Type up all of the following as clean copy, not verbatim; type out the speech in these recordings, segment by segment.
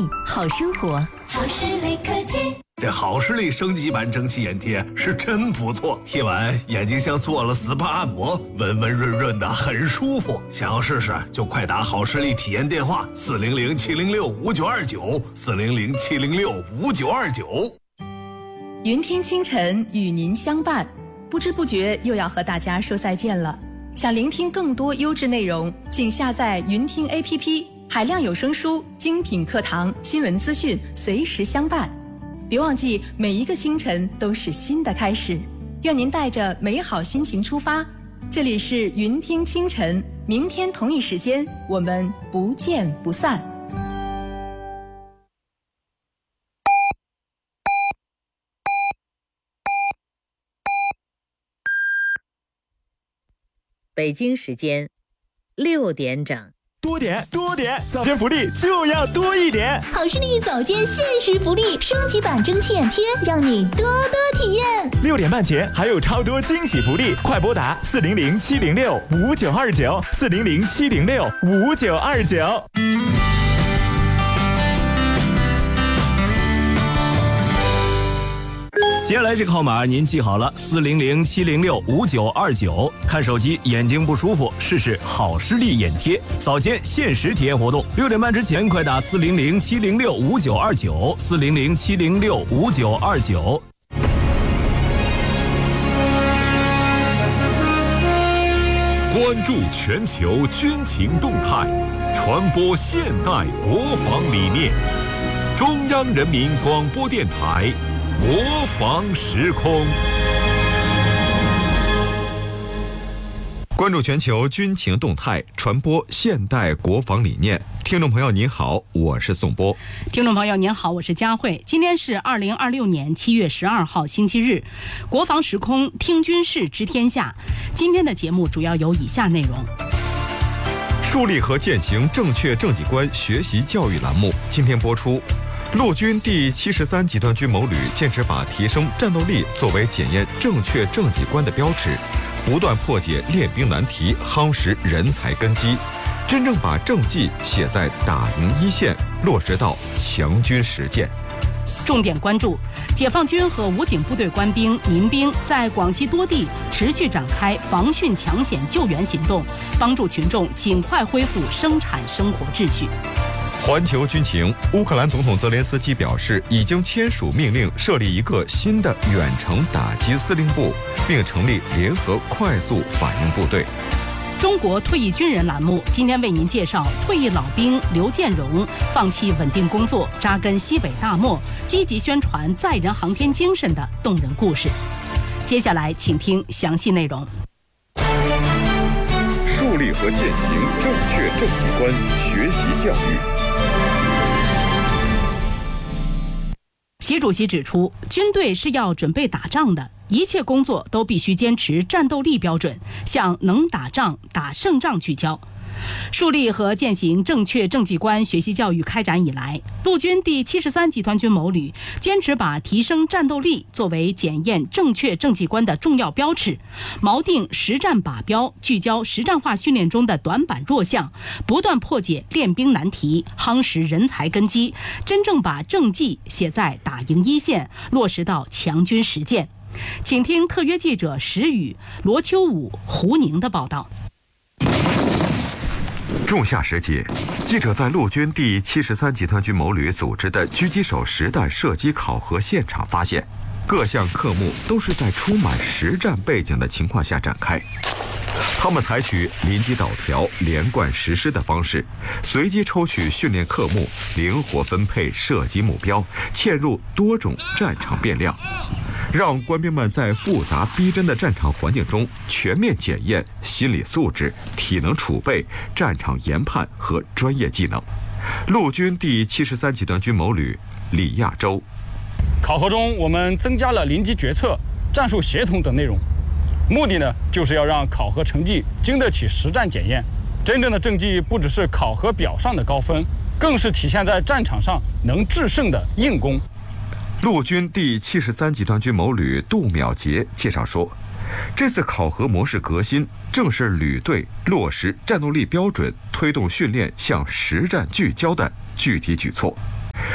力，好生活。 好视力科技。 这好视力升级版蒸汽眼贴是真不错，贴完眼睛像做了 SPA 按摩，温温润润的，很舒服。想要试试就快打好视力体验电话400-706-5929，400-706-5929。 云听清晨与您相伴，不知不觉又要和大家说再见了。想聆听更多优质内容，请下载云听 APP， 海量有声书、精品课堂、新闻资讯，随时相伴。别忘记，每一个清晨都是新的开始。愿您带着美好心情出发。这里是云听清晨，明天同一时间我们不见不散。 北京时间6点整。 多点，早间福利就要多一点。 好视力早间限时福利，升级版蒸汽眼贴，让你多多体验。 6点半前还有超多惊喜福利，快拨打400-706-5929，400-706-5929。 接下来这个号码您记好了，400-706-5929。看手机眼睛不舒服，试试好视力眼贴，早间限时体验活动，6点半之前快打400-706-5929，400-706-5929。 关注全球军情动态，传播现代国防理念。中央人民广播电台国防时空。 关注全球军情动态，传播现代国防理念。听众朋友您好，我是宋波。 听众朋友您好，我是佳慧。今天是2026年7月12号星期日，国防时空听军事知天下。今天的节目主要有以下内容： 树立和践行正确政绩观学习教育栏目今天播出。陆军第73集团军某旅坚持把提升战斗力作为检验正确政绩观的标尺，不断破解练兵难题，夯实人才根基，真正把政绩写在打赢一线，落实到强军实践。 重点关注解放军和武警部队官兵、民兵在广西多地持续展开防汛抢险救援行动，帮助群众尽快恢复生产生活秩序。 环球军情，乌克兰总统泽连斯基表示，已经签署命令设立一个新的远程打击司令部，并成立联合快速反应部队。 中国退役军人栏目今天为您介绍退役老兵刘建荣放弃稳定工作，扎根西北大漠，积极宣传载人航天精神的动人故事。接下来请听详细内容。 树立和践行正确政绩观学习教育。 习主席指出，军队是要准备打仗的，一切工作都必须坚持战斗力标准，向能打仗、打胜仗聚焦。树立和践行正确政绩观学习教育开展以来，陆军第73集团军某旅坚持把提升战斗力作为检验正确政绩观的重要标尺，锚定实战靶标，聚焦实战化训练中的短板弱项，不断破解练兵难题，夯实人才根基，真正把政绩写在打赢一线，落实到强军实践。请听特约记者石宇、罗秋武、胡宁的报道。 仲夏时节，记者在陆军第73集团军某旅组织的狙击手实弹射击考核现场发现，各项科目都是在充满实战背景的情况下展开。他们采取临机导调、连贯实施的方式，随机抽取训练科目，灵活分配射击目标，嵌入多种战场变量，让官兵们在复杂逼真的战场环境中全面检验心理素质、体能储备、战场研判和专业技能。陆军第73集团军某旅李亚洲： 考核中，我们增加了临机决策、战术协同等内容，目的呢，就是要让考核成绩经得起实战检验。真正的政绩不只是考核表上的高分，更是体现在战场上能制胜的硬功。 陆军第73集团军某旅杜淼杰介绍说，这次考核模式革新，正是旅队落实战斗力标准、推动训练向实战聚焦的具体举措。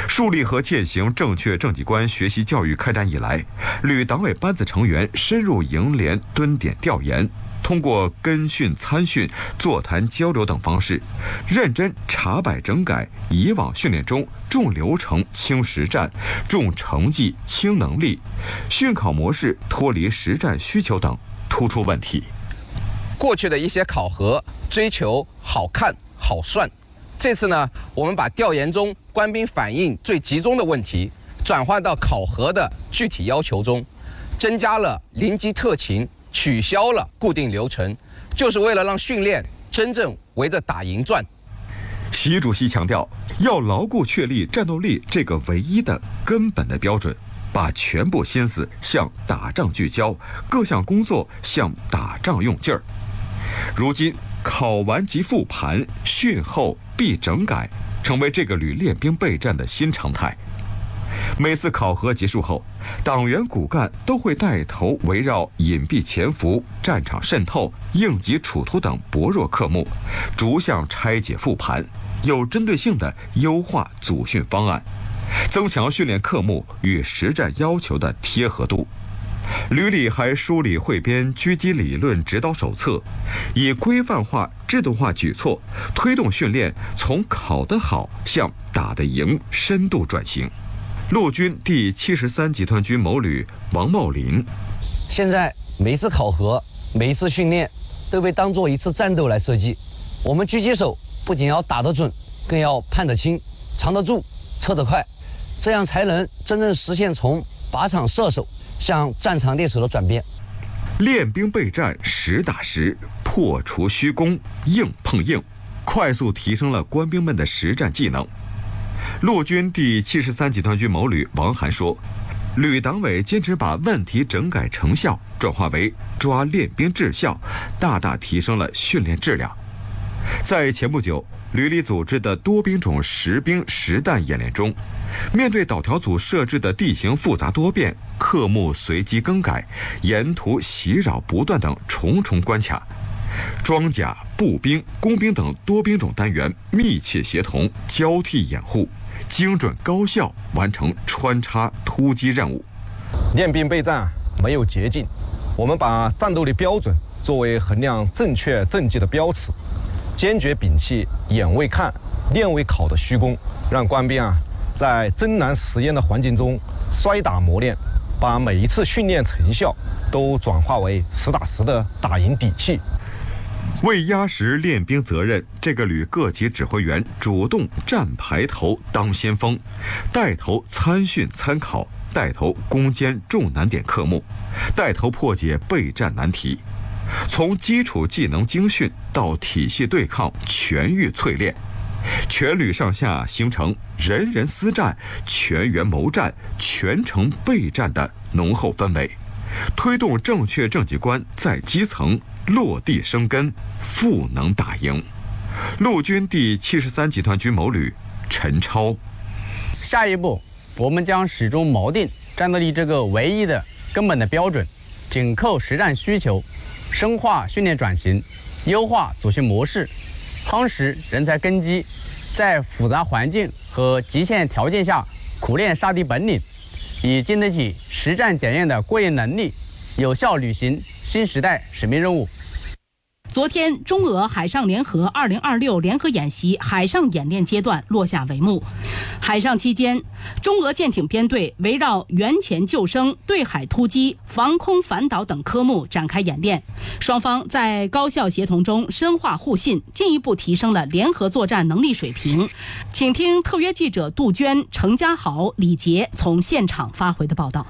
树立和践行正确政绩观学习教育开展以来，旅党委班子成员深入营连蹲点调研，通过跟训、参训、座谈交流等方式，认真查摆整改以往训练中重流程轻实战、重成绩轻能力、训考模式脱离实战需求等突出问题。 过去的一些考核追求好看好算，这次呢，我们把调研中官兵反映最集中的问题转换到考核的具体要求中，增加了临机特勤，取消了固定流程，就是为了让训练真正围着打赢转。 习主席强调，要牢固确立战斗力这个唯一的根本的标准，把全部心思向打仗聚焦，各项工作向打仗用劲儿。如今考完即复盘，训后必整改，成为这个旅练兵备战的新常态。每次考核结束后，党员骨干都会带头围绕隐蔽潜伏、战场渗透、应急处突等薄弱科目，逐项拆解复盘，有针对性地优化组训方案，增强训练科目与实战要求的贴合度。旅里还梳理汇编狙击理论指导手册，以规范化、制度化举措，推动训练从考得好向打得赢深度转型。陆军第73集团军某旅王茂林： 现在每一次考核、每一次训练都被当作一次战斗来设计。我们狙击手不仅要打得准，更要判得清、藏得住、测得快，这样才能真正实现从靶场射手向战场猎手的转变。 练兵备战实打实，破除虚攻，硬碰硬，快速提升了官兵们的实战技能。陆军第73集团军某旅王涵说，旅党委坚持把问题整改成效转化为抓练兵质效，大大提升了训练质量。在前不久旅里组织的多兵种实兵实弹演练中，面对导条组设置的地形复杂多变、科目随机更改、沿途袭扰不断等重重关卡，装甲、步兵、工兵等多兵种单元密切协同、交替掩护，精准高效完成穿插突击任务。 练兵备战没有捷径，我们把战斗力标准作为衡量正确政绩的标尺，坚决摒弃眼为看、练为考的虚攻，让官兵在真难实验的环境中摔打磨练，把每一次训练成效都转化为实打实的打赢底气。 为压实练兵责任，这个旅各级指挥员主动站排头当先锋，带头参训参考，带头攻坚重难点科目，带头破解备战难题，从基础技能精训到体系对抗全域淬炼，全旅上下形成人人思战、全员谋战、全程备战的浓厚氛围，推动正确政绩观在基层落地生根，赋能打赢。陆军第73集团军某旅陈超： 下一步，我们将始终锚定战斗力这个唯一的根本的标准，紧扣实战需求，深化训练转型，优化组训模式，夯实人才根基，在复杂环境和极限条件下苦练杀敌本领，以经得起实战检验的过硬能力，有效履行新时代使命任务。 昨天，中俄海上联合2026联合演习海上演练阶段落下帷幕。海上期间，中俄舰艇编队围绕援潜救生、对海突击、防空反导等科目展开演练，双方在高效协同中深化互信，进一步提升了联合作战能力水平。请听特约记者杜鹃、程家豪、李杰从现场发回的报道。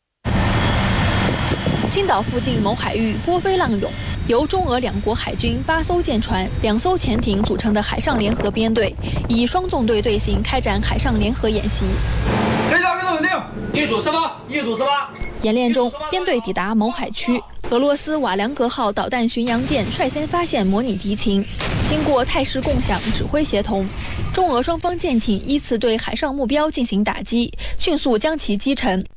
青岛附近某海域波飞浪涌，由中俄两国海军8艘舰船、2艘潜艇组成的海上联合编队，以双纵队队形开展海上联合演习。 雷达稳定，一组18，一组18。 演练中，编队抵达某海区，俄罗斯瓦良格号导弹巡洋舰率先发现模拟敌情，经过态势共享、指挥协同，中俄双方舰艇依次对海上目标进行打击，迅速将其击沉。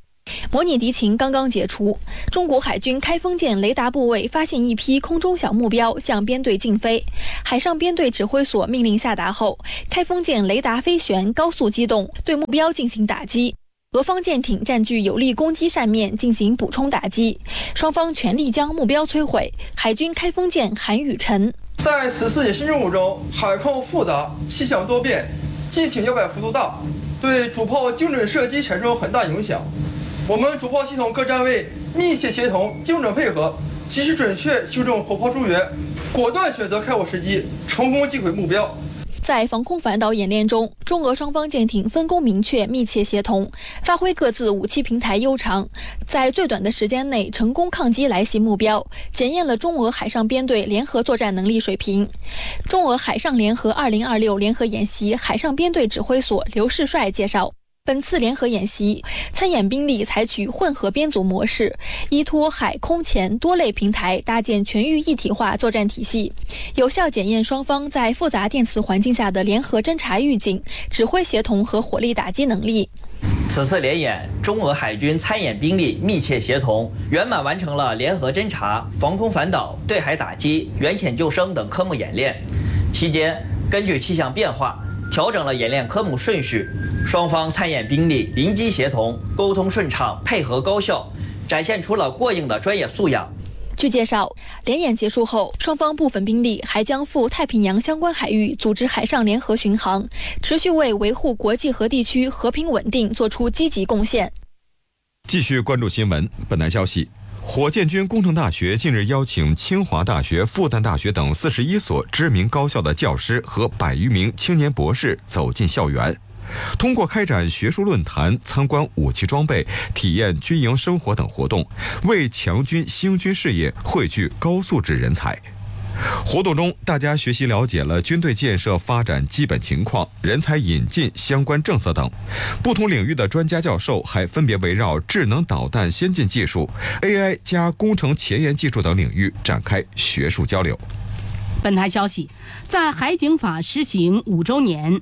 模拟敌情刚刚解除，中国海军开封舰雷达部位发现一批空中小目标向编队近飞，海上编队指挥所命令下达后，开封舰雷达飞旋高速机动，对目标进行打击。俄方舰艇占据有利攻击扇面进行补充打击，双方全力将目标摧毁。海军开封舰韩宇晨在此次演习任务中，海况复杂，气象多变，舰艇摇摆幅度大，对主炮精准射击产生很大影响。我们主炮系统各站位密切协同，精准配合，及时准确修正火炮驻援，果断选择开火时机，成功击毁目标。 在防空反导演练中，中俄双方舰艇分工明确、密切协同，发挥各自武器平台优长，在最短的时间内成功抗击来袭目标，检验了中俄海上编队联合作战能力水平。中俄海上联合2026联合演习海上编队指挥所刘世帅介绍，本次联合演习，参演兵力采取混合编组模式，依托海空前多类平台搭建全域一体化作战体系，有效检验双方在复杂电磁环境下的联合侦察预警、指挥协同和火力打击能力。 此次联演，中俄海军参演兵力密切协同，圆满完成了联合侦察、防空反导、对海打击、远潜救生等科目演练。期间，根据气象变化，调整了演练科目顺序，双方参演兵力临机协同，沟通顺畅，配合高效，展现出了过硬的专业素养。 据介绍，联演结束后，双方部分兵力还将赴太平洋相关海域组织海上联合巡航，持续为维护国际和地区和平稳定做出积极贡献。 继续关注新闻。本台消息，火箭军工程大学近日邀请清华大学、复旦大学等41所知名高校的教师和100余名青年博士走进校园，通过开展学术论坛、参观武器装备、体验军营生活等活动，为强军兴军事业汇聚高素质人才。活动中，大家学习了解了军队建设发展基本情况、人才引进相关政策等。不同领域的专家教授还分别围绕智能导弹先进技术、AI 加工程前沿技术等领域展开学术交流。 本台消息，在海警法施行5周年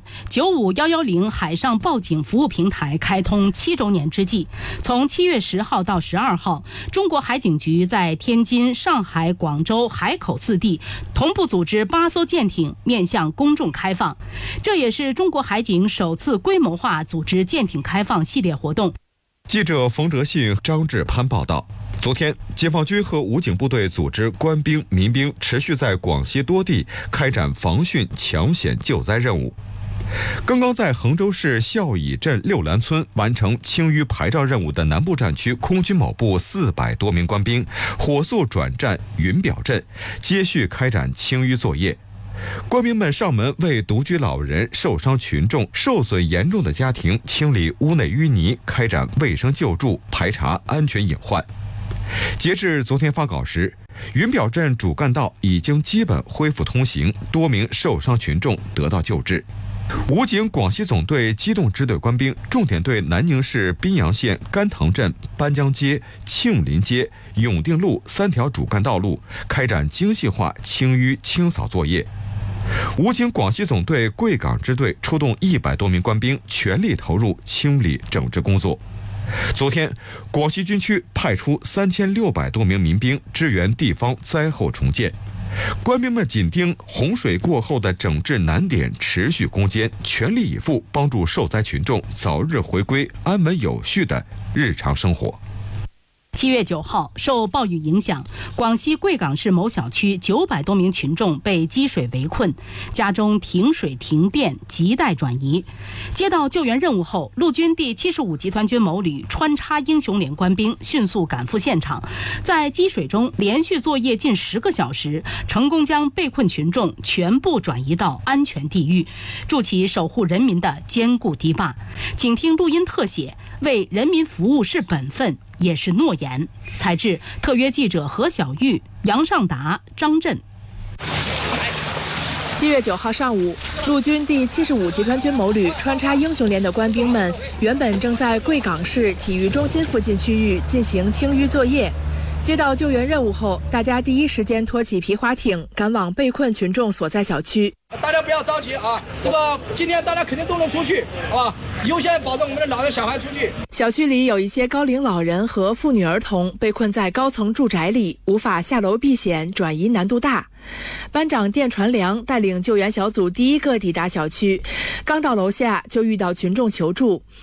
，95110海上报警服务平台开通7周年之际，从7月10号到12号，中国海警局在天津、上海、广州海口4地同步组织8艘舰艇面向公众开放，这也是中国海警首次规模化组织舰艇开放系列活动。 记者冯哲信、张志攀报道。昨天，解放军和武警部队组织官兵、民兵持续在广西多地开展防汛、抢险救灾任务。刚刚在衡州市孝乙镇六兰村完成清淤排障任务的南部战区空军某部400多名官兵，火速转战云表镇，接续开展清淤作业。官兵们上门为独居老人、受伤群众、受损严重的家庭清理屋内淤泥，开展卫生救助，排查安全隐患。截至昨天发稿时，云表镇主干道已经基本恢复通行，多名受伤群众得到救治。武警广西总队机动支队官兵重点对南宁市宾阳县甘塘镇、班江街、庆林街、永定路3条主干道路开展精细化清淤清扫作业。武警广西总队贵港支队出动100多名官兵，全力投入清理整治工作。昨天，广西军区派出3600多名民兵支援地方灾后重建。官兵们紧盯洪水过后的整治难点，持续攻坚，全力以赴帮助受灾群众早日回归安稳有序的日常生活。 7月9号，受暴雨影响，广西贵港市某小区900多名群众被积水围困，家中停水停电，亟待转移。接到救援任务后，陆军第75集团军某旅穿插英雄连官兵迅速赶赴现场，在积水中连续作业近10个小时，成功将被困群众全部转移到安全地域，筑起守护人民的坚固堤坝。请听录音特写，为人民服务是本分，也是诺言。采制特约记者何小玉、杨尚达、张震。 7月9号上午，陆军第75集团军某旅穿插英雄连的官兵们原本正在贵港市体育中心附近区域进行清淤作业， 接到救援任务后，大家第一时间拖起皮划艇，赶往被困群众所在小区。 大家不要着急啊，这个今天大家肯定都能出去，好吧？优先保证我们的老人小孩出去。 小区里有一些高龄老人和妇女儿童被困在高层住宅里，无法下楼避险，转移难度大。班长电传良带领救援小组第一个抵达小区，刚到楼下就遇到群众求助。